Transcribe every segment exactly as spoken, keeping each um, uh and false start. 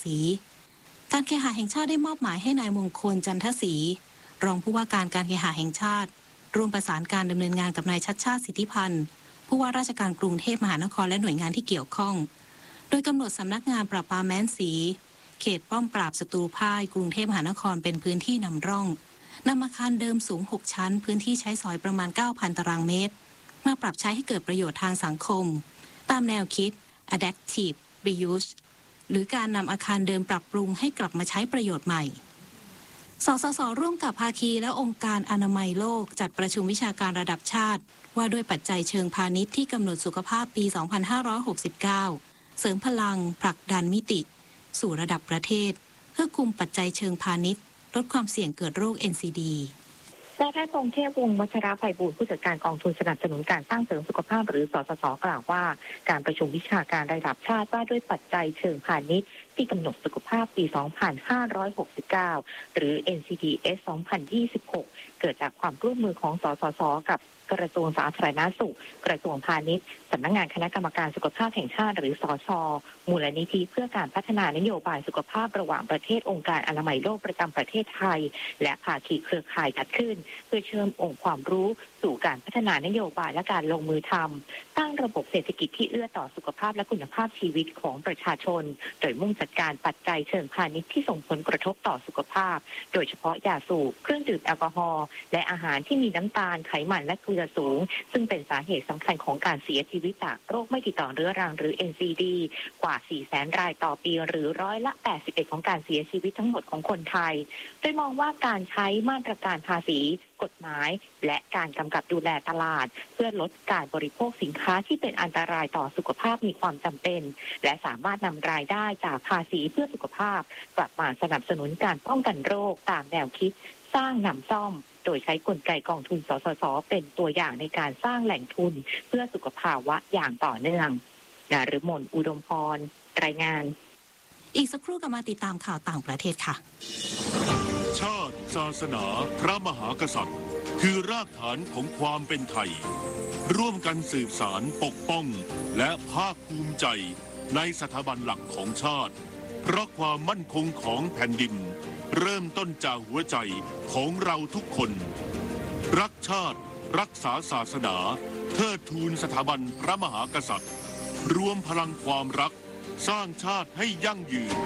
ศรีการเคหะแห่งชาติได้มอบหมายให้นายมงคลจันทศรีรองผู้ว่าการการเคหะแห่งชาติร่วมประสานการดำเนินงานกับนายชัชชาติสิทธิพันธ์ผู้ว่าราชการกรุงเทพมหานครและหน่วยงานที่เกี่ยวข้องโดยกำหนดสำนักงานประปาแม้นศรีเขตป้อมปราบศัตรูพ่ายกรุงเทพมหานครเป็นพื้นที่นำร่องนำอาคารเดิมสูงหกชั้นพื้นที่ใช้สอยประมาณ เก้าพัน ตารางเมตรมาปรับใช้ให้เกิดประโยชน์ทางสังคมตามแนวคิด Adaptive Reuse หรือการนำอาคารเดิมปรับปรุงให้กลับมาใช้ประโยชน์ใหม่สสส.ร่วมกับภาคีและองค์การอนามัยโลกจัดประชุมวิชาการระดับชาติว่าด้วยปัจจัยเชิงพาณิชย์ที่กำหนดสุขภาพปี สองพันห้าร้อยหกสิบเก้า เสริมพลังผลักดันมิติสู่ระดับประเทศเพื่อคุมปัจจัยเชิงพาณิชย์ลดความเสี่ยงเกิดโรค เอ็น ซี ดีนายแพทย์พงษ์เทพวงศ์วัชรไพบูลย์ผู้จัดการกองทุนสนับสนุนการสร้างเสริมสุขภาพหรือสสส.กล่าวว่าการประชุมวิชาการระดับชาติว่าด้วยปัจจัยเชิงพาณิชย์ที่กำหนดสุขภาพปี สองพันห้าร้อยหกสิบเก้า หรือ เอ็น ซี ดี เอส สองพันยี่สิบหก เกิดจากความร่วมมือของสสส.กับกระทรวงสาธารณสุขกระทรวงพาณิชย์สำนักงานคณะกรรมการสุขภาพแห่งชาติหรือสช.มูลนิธิเพื่อการพัฒนานโยบายสุขภาพระหว่างประเทศองค์การอนามัยโลกประจำประเทศไทยและภาคีเครือข่ายจัดขึ้นเพื่อเชื่อมองค์ความรู้สู่การพัฒนานโยบายและการลงมือทำตั้งระบบเศรษฐกิจที่เอื้อต่อสุขภาพและคุณภาพชีวิตของประชาชนโดยมุ่งจัดการปัจจัยเชิงพาณิชย์ที่ส่งผลกระทบต่อสุขภาพโดยเฉพาะยาสูบเครื่องดื่มแอลกอฮอล์และอาหารที่มีน้ำตาลไขมันและเกลือสูงซึ่งเป็นสาเหตุสำคัญของการเสียชีวิตจากโรคไม่ติดต่อเรื้อรังหรือ เอ็น ซี ดี กว่า สี่แสน รายต่อปีหรือร้อยละ แปดสิบเอ็ด ของการเสียชีวิตทั้งหมดของคนไทยโดยมองว่าการใช้มาตรการภาษีกฎหมายและการกำกับดูแลตลาดเพื่อลดการบริโภคสินค้าที่เป็นอันตรายต่อสุขภาพมีความจำเป็นและสามารถนำรายได้จากภาษีเพื่อสุขภาพกลับมาสนับสนุนการป้องกันโรคตามแนวคิดสร้างนำซ่อมโดยใช้กลไกกองทุนสสส.เป็นตัวอย่างในการสร้างแหล่งทุนเพื่อสุขภาวะอย่างต่อเนื่องนฤมลอุดมพรรายงานอีกสักครู่ก็มาติดตามข่าวต่างประเทศค่ะชาติศาสนาพระมหากษัตริย์คือรากฐานของความเป็นไทยร่วมกันสืบสารปกป้องและภาคภูมิใจในสถาบันหลักของชาติเพราะความมั่นคงของแผ่นดินเริ่มต้นจากหัวใจของเราทุกคนรักชาติรักษาศาสนาเทิดทูนสถาบันพระมหากษัตริย์รวมพลังความรักสร้างชาติให้ยั่งยืน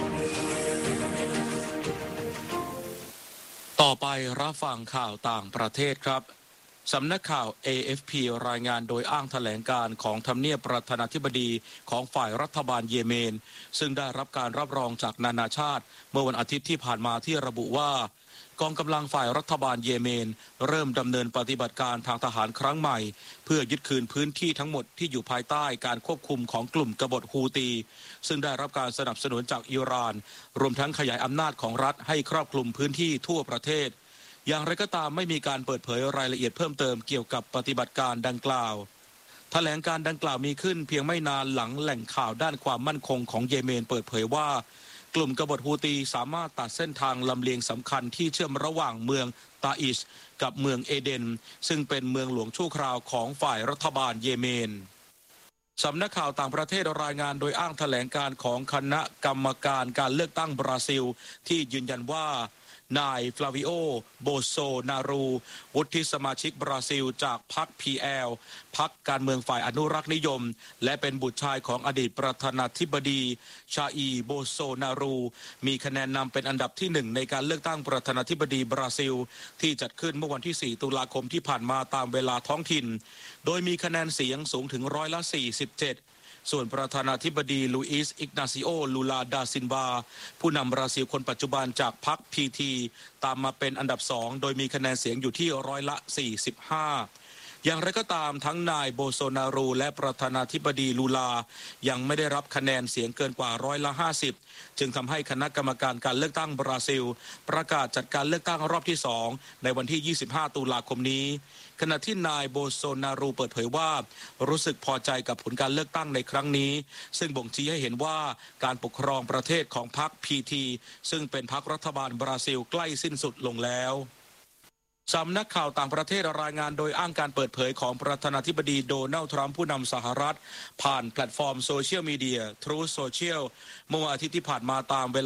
ต่อไปรับฟังข่าวต่างประเทศครับสำนักข่าว เอ เอฟ พี รายงานโดยอ้างแถลงการของทำเนียบประธานาธิบดีของฝ่ายรัฐบาลเยเมนซึ่งได้รับการรับรองจากนานาชาติเมื่อวันอาทิตย์ที่ผ่านมาที่ระบุว่ากองกำลังฝ่ายรัฐบาลเยเมนเริ่มดำเนินปฏิบัติการทางทหารครั้งใหม่เพื่อยึดคืนพื้นที่ทั้งหมดที่อยู่ภายใต้การควบคุมของกลุ่มกบฏฮูตีซึ่งได้รับการสนับสนุนจากอิหร่านรวมทั้งขยายอำนาจของรัฐให้ครอบคลุมพื้นที่ทั่วประเทศอย่างไรก็ตามไม่มีการเปิดเผยรายละเอียดเพิ่มเติมเกี่ยวกับปฏิบัติการดังกล่าวแถลงการดังกล่าวมีขึ้นเพียงไม่นานหลังแหล่งข่าวด้านความมั่นคงของเยเมนเปิดเผยว่ากลุ่มกบฏฮูตีสามารถตัดเส้นทางลำเลียงสำคัญที่เชื่อมระหว่างเมืองตาอิชกับเมืองเอเดนซึ่งเป็นเมืองหลวงชั่วคราวของฝ่ายรัฐบาลเยเมนสำนักข่าวต่างประเทศรายงานโดยอ้างแถลงการของคณะกรรมการการเลือกตั้งบราซิลที่ยืนยันว่านายฟลาวิโอโบโซนารูวุฒิสมาชิกบราซิลจากพรรค พี แอล พรรคการเมืองฝ่ายอนุรักษ์นิยมและเป็นบุตรชายของอดีตประธานาธิบดีชาอีโบโซนารูมีคะแนนนำเป็นอันดับที่หนึ่งในการเลือกตั้งประธานาธิบดีบราซิลที่จัดขึ้นเมื่อวันที่สี่ตุลาคมที่ผ่านมาตามเวลาท้องถิ่นโดยมีคะแนนเสียงสูงถึงร้อยละสี่สิบเจ็ดส่วนประธานาธิบดีลุอิสอิกนาซิโอลูลาดาซินวาผู้นำบราซิลคนปัจจุบันจากพรรค พี ที ตามมาเป็นอันดับสองโดยมีคะแนนเสียงอยู่ที่ร้อยละสี่สิบห้าอย่างไรก็ตามทั้งนายโบโซนารูและประธานาธิบดีลูลายังไม่ได้รับคะแนนเสียงเกินกว่าร้อยละห้าสิบจึงทำให้คณะกรรมการการเลือกตั้งบราซิลประกาศจัดการเลือกตั้งรอบที่สองในวันที่ยี่สิบห้าตุลาคมนี้ขณะที่นายโบโซนารูเปิดเผยว่ารู้สึกพอใจกับผลการเลือกตั้งในครั้งนี้ซึ่งบ่งชี้ให้เห็นว่าการปกครองประเทศของพรรค พี ที ซึ่งเป็นพรรครัฐบาลบราซิลใกล้สิ้นสุดลงแล้วสำนักข่าวต่างประเทศรายงานโดยอ้างการเปิดเผยของประธานาธิบดีโดนัลด์ทรัมป์ผู้นำสหรัฐผ่านแพลตฟอร์มโซเชียลมีเดีย Truth Social เมื่อวันอาทิตย์ที่ผ่านมาตามเวลา